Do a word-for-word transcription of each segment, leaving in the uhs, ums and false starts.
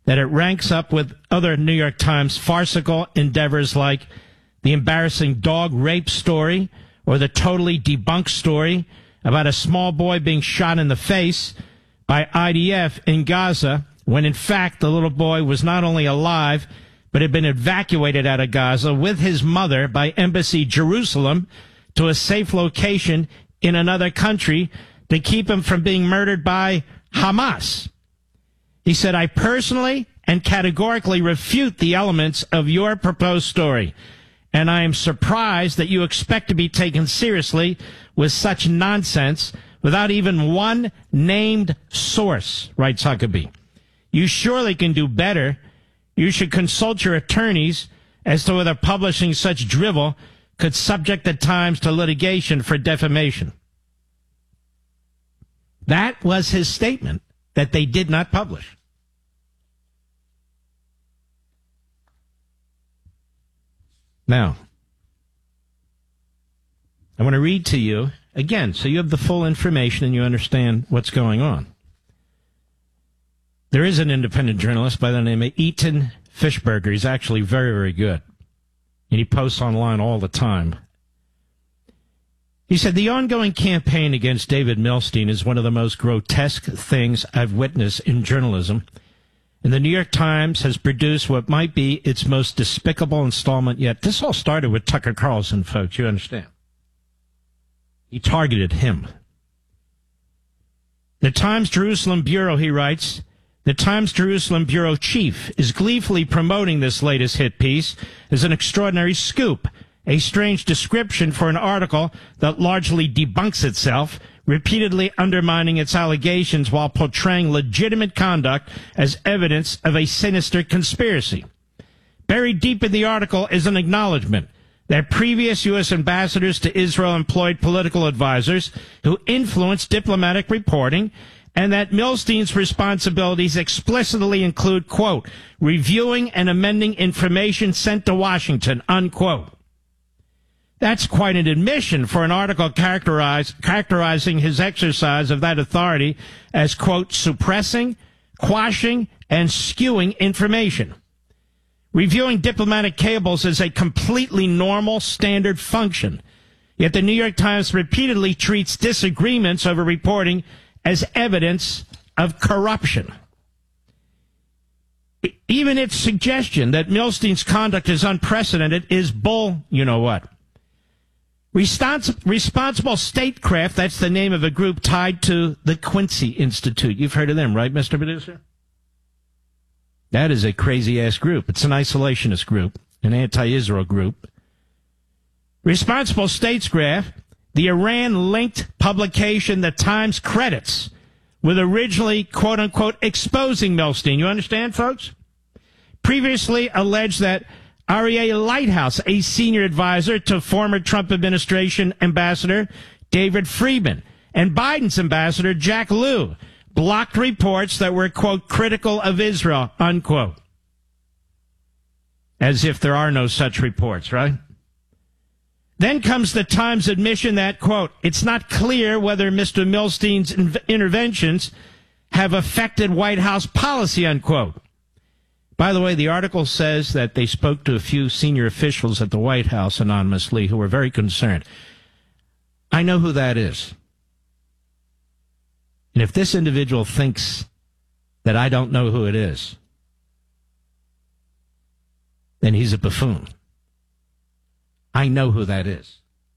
that it ranks up with other New York Times farcical endeavors like the embarrassing dog rape story or the totally debunked story about a small boy being shot in the face by I D F in Gaza, when in fact the little boy was not only alive, but had been evacuated out of Gaza with his mother by Embassy Jerusalem to a safe location in another country to keep him from being murdered by Hamas. He said, I personally and categorically refute the elements of your proposed story, and I am surprised that you expect to be taken seriously with such nonsense without even one named source, writes Huckabee. You surely can do better. You should consult your attorneys as to whether publishing such drivel could subject the Times to litigation for defamation. That was his statement that they did not publish. Now, I want to read to you, again, so you have the full information and you understand what's going on. There is an independent journalist by the name of Eaton Fishberger. He's actually very, very good. And he posts online all the time. He said, the ongoing campaign against David Milstein is one of the most grotesque things I've witnessed in journalism. And the New York Times has produced what might be its most despicable installment yet. This all started with Tucker Carlson, folks, you understand. He targeted him. The Times Jerusalem Bureau, he writes, the Times Jerusalem Bureau chief is gleefully promoting this latest hit piece as an extraordinary scoop, a strange description for an article that largely debunks itself, repeatedly undermining its allegations while portraying legitimate conduct as evidence of a sinister conspiracy. Buried deep in the article is an acknowledgement that previous U S ambassadors to Israel employed political advisors who influenced diplomatic reporting, and that Milstein's responsibilities explicitly include, quote, reviewing and amending information sent to Washington, unquote. That's quite an admission for an article characterize, characterizing his exercise of that authority as, quote, suppressing, quashing, and skewing information. Reviewing diplomatic cables is a completely normal, standard function. Yet the New York Times repeatedly treats disagreements over reporting as evidence of corruption. Even its suggestion that Milstein's conduct is unprecedented is bull, you know what. Respons- Responsible Statecraft, that's the name of a group tied to the Quincy Institute. You've heard of them, right, Mister Producer? That is a crazy-ass group. It's an isolationist group, an anti-Israel group. Responsible Statescraft, the Iran-linked publication the Times credits with originally, quote-unquote, exposing Milstein. You understand, folks? Previously alleged that Aryeh Lighthouse, a senior advisor to former Trump administration ambassador David Friedman, and Biden's ambassador Jack Lew, blocked reports that were, quote, critical of Israel, unquote. As if there are no such reports, right? Then comes the Times admission that, quote, it's not clear whether Mister Milstein's in- interventions have affected White House policy, unquote. By the way, the article says that they spoke to a few senior officials at the White House anonymously who were very concerned. I know who that is. And if this individual thinks that I don't know who it is, then he's a buffoon. I know who that is.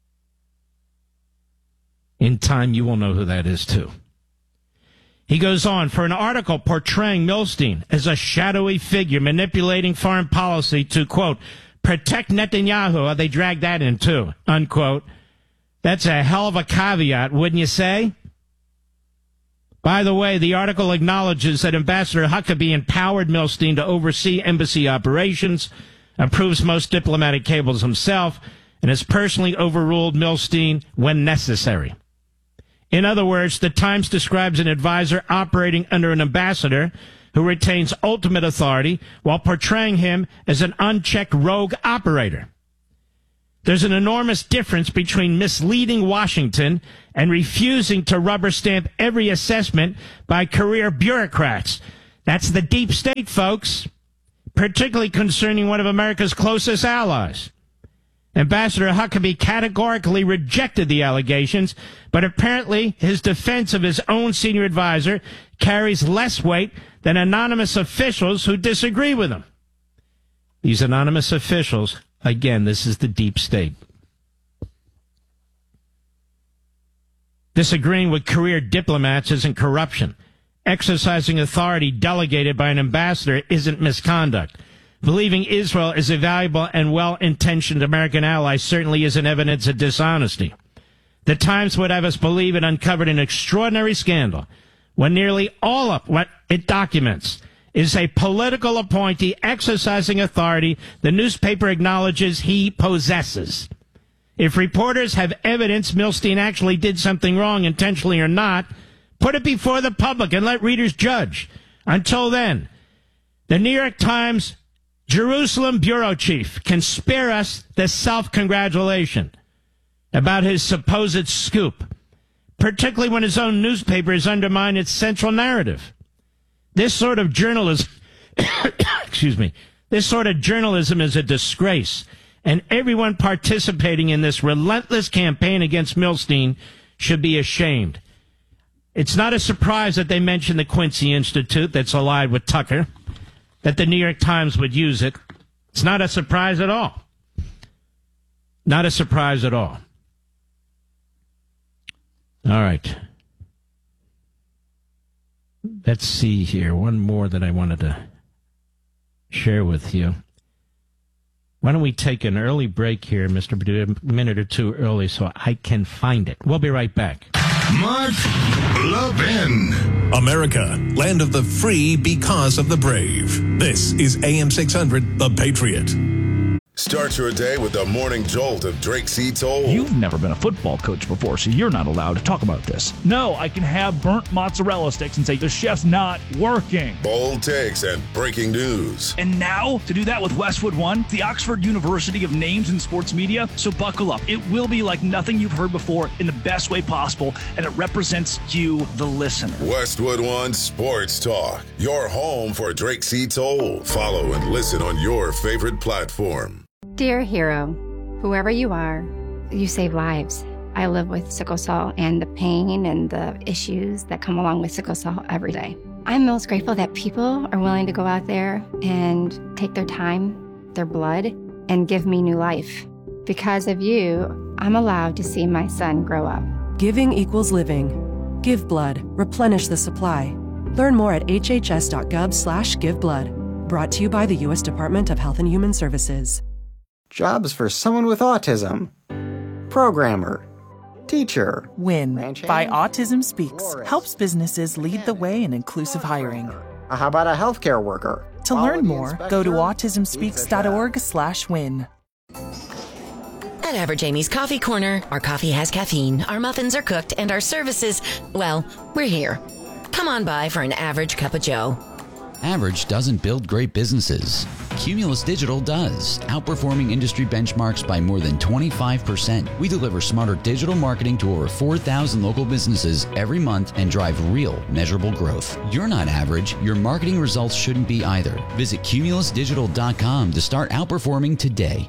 In time, you will know who that is, too. He goes on, for an article portraying Milstein as a shadowy figure manipulating foreign policy to, quote, protect Netanyahu, they dragged that in, too, unquote. That's a hell of a caveat, wouldn't you say? By the way, the article acknowledges that Ambassador Huckabee empowered Milstein to oversee embassy operations, approves most diplomatic cables himself, and has personally overruled Milstein when necessary. In other words, the Times describes an advisor operating under an ambassador who retains ultimate authority while portraying him as an unchecked rogue operator. There's an enormous difference between misleading Washington and refusing to rubber stamp every assessment by career bureaucrats. That's the deep state, folks, particularly concerning one of America's closest allies. Ambassador Huckabee categorically rejected the allegations, but apparently his defense of his own senior advisor carries less weight than anonymous officials who disagree with him. These anonymous officials, again, this is the deep state. Disagreeing with career diplomats isn't corruption. Exercising authority delegated by an ambassador isn't misconduct. Believing Israel is a valuable and well-intentioned American ally certainly isn't evidence of dishonesty. The Times would have us believe it uncovered an extraordinary scandal when nearly all of what it documents is a political appointee exercising authority the newspaper acknowledges he possesses. If reporters have evidence Milstein actually did something wrong, intentionally or not, put it before the public and let readers judge. Until then, the New York Times Jerusalem bureau chief can spare us the self-congratulation about his supposed scoop, particularly when his own newspaper has undermined its central narrative. This sort of journalism, excuse me, this sort of journalism is a disgrace, and everyone participating in this relentless campaign against Milstein should be ashamed. It's not a surprise that they mention the Quincy Institute that's allied with Tucker, that the New York Times would use it. It's not a surprise at all. Not a surprise at all. All right. Let's see here. One more that I wanted to share with you. Why don't we take an early break here, Mister Perdue, a minute or two early so I can find it. We'll be right back. Mark Levin. America, land of the free because of the brave. This is A M six hundred, The Patriot. Start your day with the morning jolt of Drake C. Toll. You've never been a football coach before, so you're not allowed to talk about this. No, I can have burnt mozzarella sticks and say the chef's not working. Bold takes and breaking news. And now, to do that with Westwood One, the Oxford University of Names in Sports Media. So buckle up. It will be like nothing you've heard before in the best way possible, and it represents you, the listener. Westwood One Sports Talk, your home for Drake C. Toll. Follow and listen on your favorite platform. Dear hero, whoever you are, you save lives. I live with sickle cell and the pain and the issues that come along with sickle cell every day. I'm most grateful that people are willing to go out there and take their time, their blood, and give me new life. Because of you, I'm allowed to see my son grow up. Giving equals living. Give blood. Replenish the supply. Learn more at hhs.gov slash give blood. Brought to you by the U S Department of Health and Human Services. Jobs for someone with autism. Programmer. Teacher. WIN by Autism Speaks helps businesses lead the way in inclusive hiring. How about a healthcare worker? To learn more, go to autism speaks dot org slash win. At Average Amy's Coffee Corner, our coffee has caffeine, our muffins are cooked, and our services, well, we're here. Come on by for an average cup of joe. Average doesn't build great businesses. Cumulus Digital does, outperforming industry benchmarks by more than twenty-five percent. We deliver smarter digital marketing to over four thousand local businesses every month and drive real, measurable growth. You're not average. Your marketing results shouldn't be either. Visit cumulus digital dot com to start outperforming today.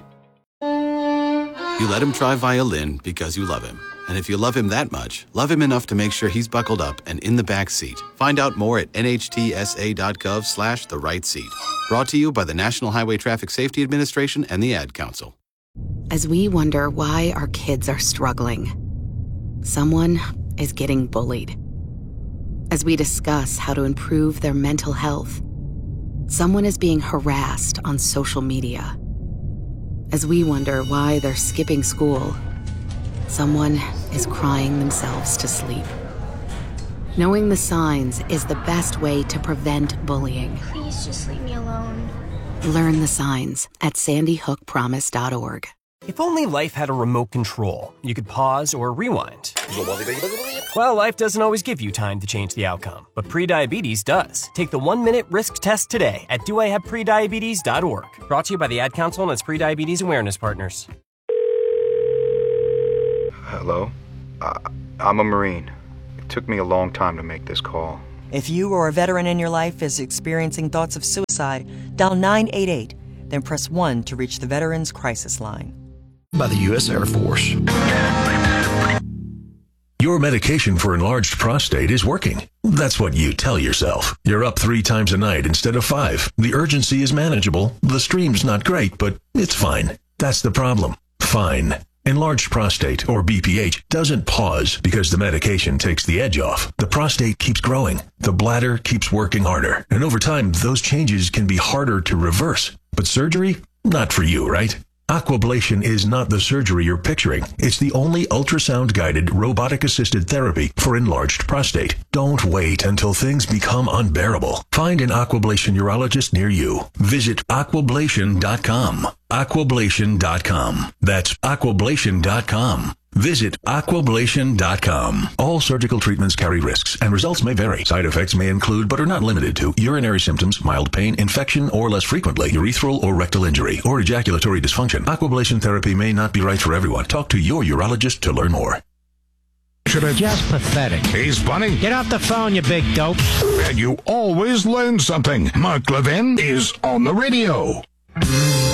You let him try violin because you love him. And if you love him that much, love him enough to make sure he's buckled up and in the back seat. Find out more at nhtsa.gov slash the right seat. Brought to you by the National Highway Traffic Safety Administration and the Ad Council. As we wonder why our kids are struggling, someone is getting bullied. As we discuss how to improve their mental health, someone is being harassed on social media. As we wonder why they're skipping school, someone is crying themselves to sleep. Knowing the signs is the best way to prevent bullying. Please just leave me alone. Learn the signs at sandy hook promise dot org. If only life had a remote control, you could pause or rewind. Well, life doesn't always give you time to change the outcome, but prediabetes does. Take the one-minute risk test today at do I have prediabetes dot org. Brought to you by the Ad Council and its prediabetes awareness partners. Hello? Uh, I'm a Marine. It took me a long time to make this call. If you or a veteran in your life is experiencing thoughts of suicide, dial nine eight eight, then press one to reach the Veterans Crisis Line. By the U S Air Force. Your medication for enlarged prostate is working. That's what you tell yourself. You're up three times a night instead of five. The urgency is manageable. The stream's not great, but it's fine. That's the problem. Fine. Enlarged prostate, or B P H, doesn't pause because the medication takes the edge off. The prostate keeps growing. The bladder keeps working harder. And over time, those changes can be harder to reverse. But surgery? Not for you, right? Aquablation is not the surgery you're picturing. It's the only ultrasound-guided, robotic-assisted therapy for enlarged prostate. Don't wait until things become unbearable. Find an Aquablation urologist near you. Visit aquablation dot com. aquablation dot com. That's aquablation dot com. Visit aquablation dot com. All surgical treatments carry risks, and results may vary. Side effects may include, but are not limited to, urinary symptoms, mild pain, infection, or less frequently, urethral or rectal injury, or ejaculatory dysfunction. Aquablation therapy may not be right for everyone. Talk to your urologist to learn more. Should I? Just pathetic. He's funny. Get off the phone, you big dope. And you always learn something. Mark Levin is on the radio.